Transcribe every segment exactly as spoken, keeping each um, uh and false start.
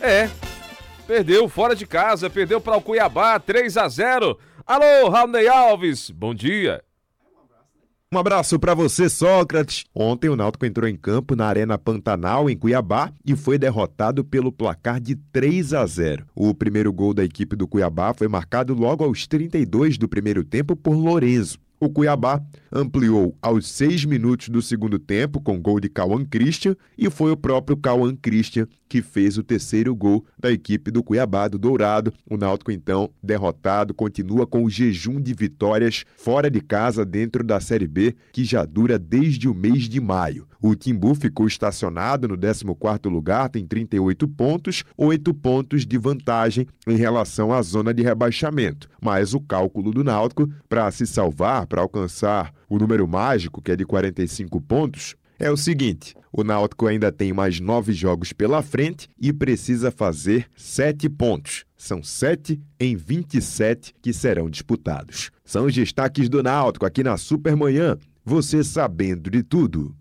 É, perdeu fora de casa, perdeu para o Cuiabá, três a zero. Alô, Raulney Alves, bom dia. Um abraço para você, Sócrates. Ontem o Náutico entrou em campo na Arena Pantanal, em Cuiabá, e foi derrotado pelo placar de três a zero. O primeiro gol da equipe do Cuiabá foi marcado logo aos trinta e dois do primeiro tempo por Lourenço. O Cuiabá ampliou aos seis minutos do segundo tempo com gol de Cauã Christian e foi o próprio Cauã Christian que fez o terceiro gol da equipe do Cuiabá do Dourado. O Náutico, então, derrotado, continua com o jejum de vitórias fora de casa dentro da Série B, que já dura desde o mês de maio. O Timbu ficou estacionado no décimo quarto lugar, tem trinta e oito pontos, oito pontos de vantagem em relação à zona de rebaixamento. Mas o cálculo do Náutico, para se salvar, para alcançar o número mágico, que é de quarenta e cinco pontos, é o seguinte: o Náutico ainda tem mais nove jogos pela frente e precisa fazer sete pontos. São sete em vinte e sete que serão disputados. São os destaques do Náutico aqui na Supermanhã. Você sabendo de tudo.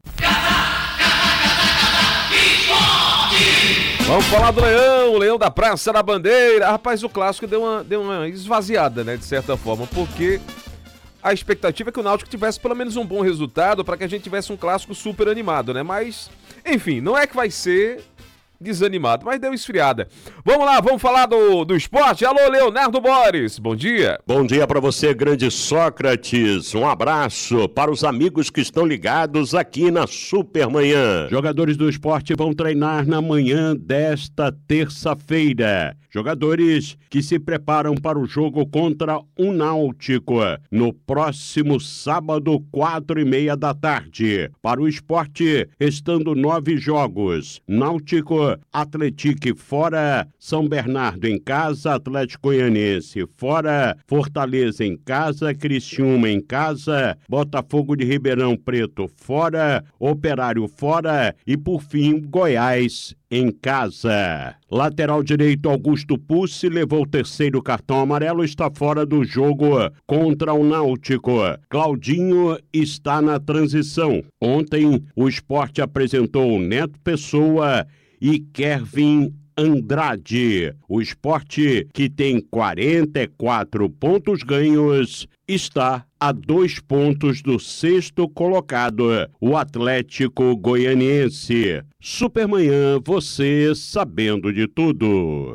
Vamos falar do Leão, o Leão da Praça da Bandeira. Rapaz, o clássico deu uma, deu uma esvaziada, né, de certa forma, porque a expectativa é que o Náutico tivesse pelo menos um bom resultado para que a gente tivesse um clássico super animado, né? Mas, enfim, não é que vai ser desanimado, mas deu esfriada. Vamos lá, vamos falar do, do esporte. Alô, Leonardo Boris, bom dia. Bom dia para você, grande Sócrates. Um abraço para os amigos que estão ligados aqui na Supermanhã. Jogadores do esporte vão treinar na manhã desta terça-feira. Jogadores que se preparam para o jogo contra o Náutico no próximo sábado, quatro e meia da tarde. Para o esporte, restando nove jogos. Náutico, Atlético fora, São Bernardo em casa, Atlético Goianiense fora, Fortaleza em casa, Criciúma em casa, Botafogo de Ribeirão Preto fora, Operário fora e, por fim, Goiás em casa. Lateral direito Augusto Pucci levou o terceiro cartão amarelo, está fora do jogo contra o Náutico. Claudinho está na transição. Ontem o esporte apresentou Neto Pessoa e Kevin Andrade. O esporte, que tem quarenta e quatro pontos ganhos, está a dois pontos do sexto colocado, o Atlético Goianiense. Supermanhã, você sabendo de tudo.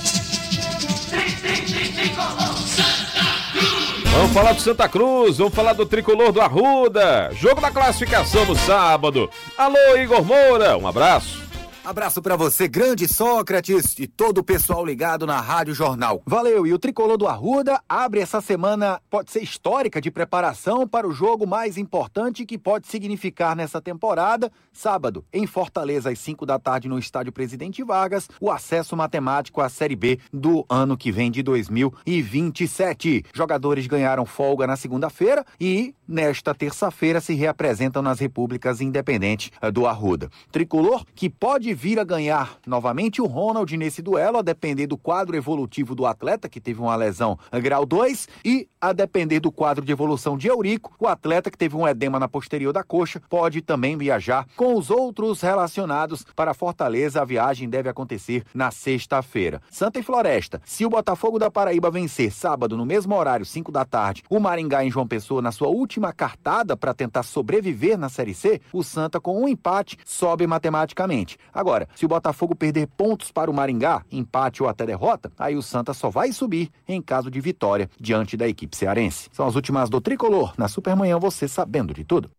Vamos falar do Santa Cruz, vamos falar do Tricolor do Arruda. Jogo da classificação no sábado. Alô, Igor Moura, um abraço. Abraço pra você, grande Sócrates, e todo o pessoal ligado na Rádio Jornal. Valeu, e o Tricolor do Arruda abre essa semana, pode ser histórica, de preparação para o jogo mais importante que pode significar nessa temporada, sábado, em Fortaleza, às cinco da tarde, no Estádio Presidente Vargas, o acesso matemático à Série B do ano que vem, de dois mil e vinte e sete. Jogadores ganharam folga na segunda-feira e, nesta terça-feira, se reapresentam nas repúblicas independentes do Arruda. Tricolor que pode vir a ganhar novamente o Ronald nesse duelo, a depender do quadro evolutivo do atleta, que teve uma lesão grau dois, e a depender do quadro de evolução de Eurico, o atleta que teve um edema na posterior da coxa, pode também viajar com os outros relacionados para Fortaleza. A viagem deve acontecer na sexta-feira. Santa e Floresta, se o Botafogo da Paraíba vencer sábado no mesmo horário, cinco da tarde, o Maringá em João Pessoa na sua última cartada para tentar sobreviver na Série C, o Santa com um empate sobe matematicamente. Agora, se o Botafogo perder pontos para o Maringá, empate ou até derrota, aí o Santa só vai subir em caso de vitória diante da equipe cearense. São as últimas do Tricolor. Na Supermanhã, você sabendo de tudo.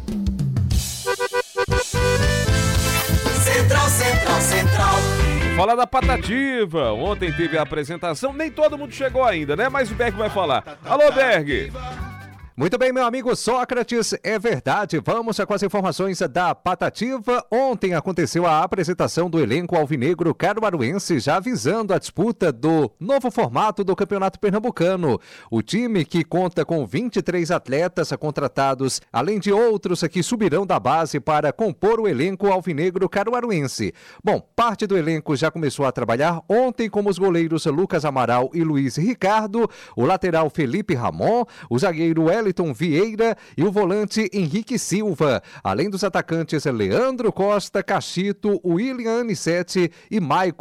Central, Central, Central. Fala da Patativa. Ontem teve a apresentação, nem todo mundo chegou ainda, né? Mas o Berg vai falar. Alô, Berg! Muito bem, meu amigo Sócrates, é verdade. Vamos com as informações da Patativa. Ontem aconteceu a apresentação do elenco alvinegro caruaruense, já visando a disputa do novo formato do Campeonato Pernambucano. O time, que conta com vinte e três atletas contratados, além de outros que subirão da base para compor o elenco alvinegro caruaruense. Bom, parte do elenco já começou a trabalhar ontem, como os goleiros Lucas Amaral e Luiz Ricardo, o lateral Felipe Ramon, o zagueiro Wellington Vieira e o volante Henrique Silva, além dos atacantes Leandro Costa, Cachito, William Anissete e Maicon